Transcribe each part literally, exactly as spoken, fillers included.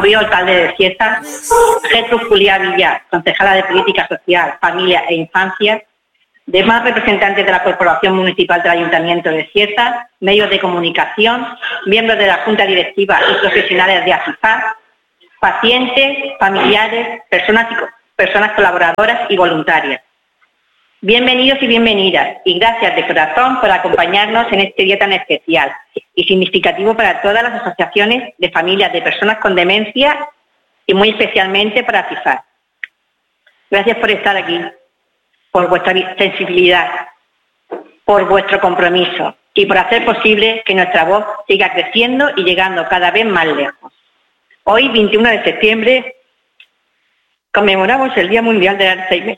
Rubio, alcalde de Cieza, Gertrudis Juliá Villa, concejala de Política Social, Familia e Infancia, demás representantes de la Corporación Municipal del Ayuntamiento de Cieza, medios de comunicación, miembros de la Junta Directiva y profesionales de AFIFAD, pacientes, familiares, personas, y, personas colaboradoras y voluntarias. Bienvenidos y bienvenidas, y gracias de corazón por acompañarnos en este día tan especial y significativo para todas las asociaciones de familias de personas con demencia y muy especialmente para AFIFAD. Gracias por estar aquí, por vuestra sensibilidad, por vuestro compromiso y por hacer posible que nuestra voz siga creciendo y llegando cada vez más lejos. Hoy, veintiuno de septiembre, conmemoramos el Día Mundial del Alzheimer.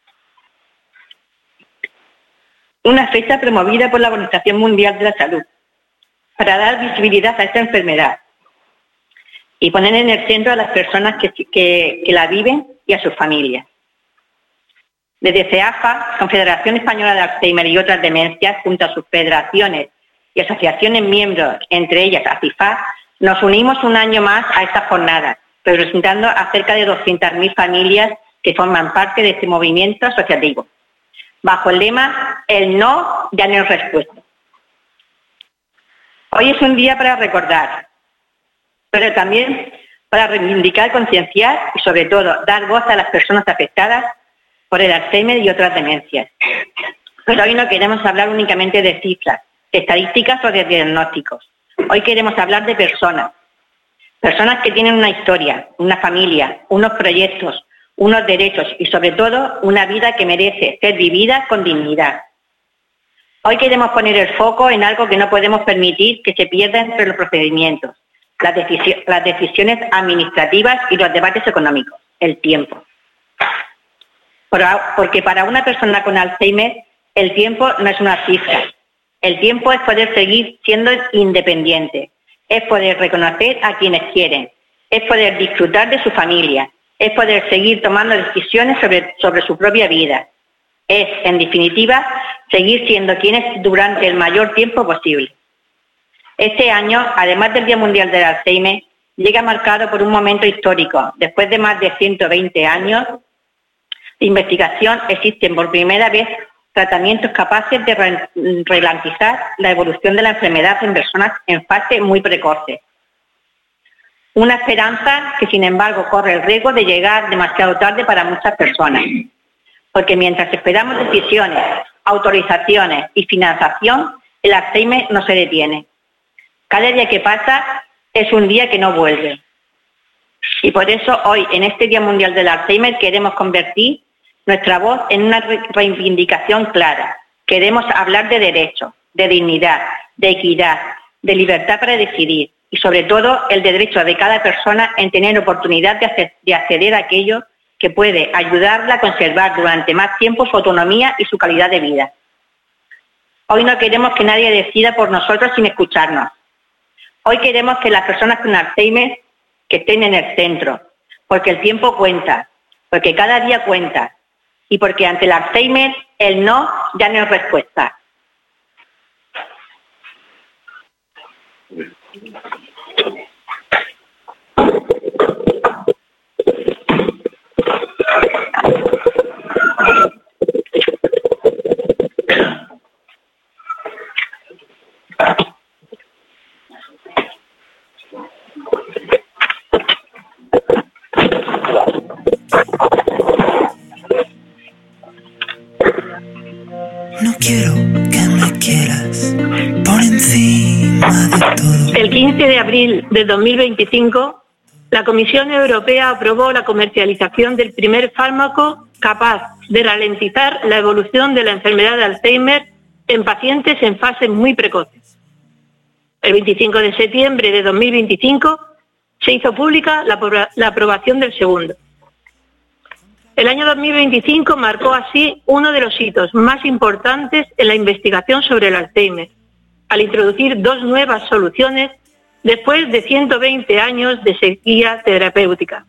Una fecha promovida por la Organización Mundial de la Salud para dar visibilidad a esta enfermedad y poner en el centro a las personas que, que, que la viven y a sus familias. Desde CEAFA, Confederación Española de Alzheimer y otras demencias, junto a sus federaciones y asociaciones miembros, entre ellas AFIFAD, nos unimos un año más a esta jornada, representando a cerca de doscientas mil familias que forman parte de este movimiento asociativo, bajo el lema "El no ya no es respuesta". Hoy es un día para recordar, pero también para reivindicar, concienciar y, sobre todo, dar voz a las personas afectadas por el Alzheimer y otras demencias. Pero hoy no queremos hablar únicamente de cifras, de estadísticas o de diagnósticos. Hoy queremos hablar de personas, personas que tienen una historia, una familia, unos proyectos, unos derechos y, sobre todo, una vida que merece ser vivida con dignidad. Hoy queremos poner el foco en algo que no podemos permitir que se pierda entre los procedimientos, las, decisi- las decisiones administrativas y los debates económicos, el tiempo. Por, porque para una persona con Alzheimer, el tiempo no es una cifra. El tiempo es poder seguir siendo independiente, es poder reconocer a quienes quieren, es poder disfrutar de su familia, es poder seguir tomando decisiones sobre, sobre su propia vida. Es, en definitiva, seguir siendo quienes durante el mayor tiempo posible. Este año, además del Día Mundial del Alzheimer, llega marcado por un momento histórico. Después de más de ciento veinte años de investigación, existen por primera vez tratamientos capaces de re- ralentizar la evolución de la enfermedad en personas en fase muy precoces. Una esperanza que, sin embargo, corre el riesgo de llegar demasiado tarde para muchas personas. Porque mientras esperamos decisiones, autorizaciones y financiación, el Alzheimer no se detiene. Cada día que pasa es un día que no vuelve. Y por eso hoy, en este Día Mundial del Alzheimer, queremos convertir nuestra voz en una reivindicación clara. Queremos hablar de derechos, de dignidad, de equidad, de libertad para decidir y, sobre todo, el derecho de cada persona en tener oportunidad de acceder a aquello que puede ayudarla a conservar durante más tiempo su autonomía y su calidad de vida. Hoy no queremos que nadie decida por nosotros sin escucharnos. Hoy queremos que las personas con Alzheimer que estén en el centro, porque el tiempo cuenta, porque cada día cuenta y porque ante el Alzheimer el no ya no es respuesta. No quiero que me quieras por encima de todo. El quince de abril de dos mil veinticinco, la Comisión Europea aprobó la comercialización del primer fármaco capaz de ralentizar la evolución de la enfermedad de Alzheimer en pacientes en fases muy precoces. El veinticinco de septiembre de dos mil veinticinco se hizo pública la, la aprobación del segundo. El año dos mil veinticinco marcó así uno de los hitos más importantes en la investigación sobre el Alzheimer, al introducir dos nuevas soluciones después de ciento veinte años de sequía terapéutica.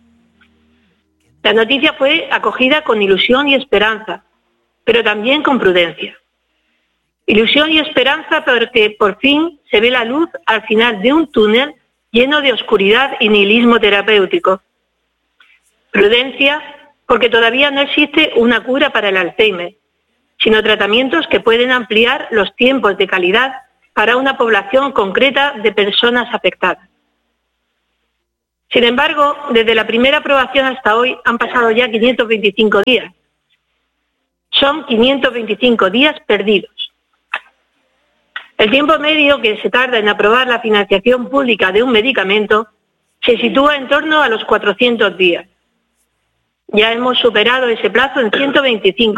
La noticia fue acogida con ilusión y esperanza, pero también con prudencia. Ilusión y esperanza porque por fin se ve la luz al final de un túnel lleno de oscuridad y nihilismo terapéutico. Prudencia, porque todavía no existe una cura para el Alzheimer, sino tratamientos que pueden ampliar los tiempos de calidad para una población concreta de personas afectadas. Sin embargo, desde la primera aprobación hasta hoy han pasado ya quinientos veinticinco días. Son quinientos veinticinco días perdidos. El tiempo medio que se tarda en aprobar la financiación pública de un medicamento se sitúa en torno a los cuatrocientos días. Ya hemos superado ese plazo en ciento veinticinco